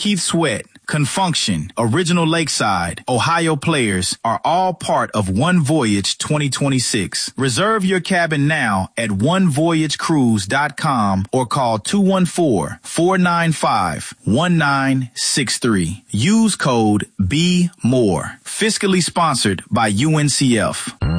Keith Sweat, Confunction, Original Lakeside, Ohio Players are all part of One Voyage 2026. Reserve your cabin now at onevoyagecruise.com or call 214-495-1963. Use code BEMORE. Fiscally sponsored by UNCF.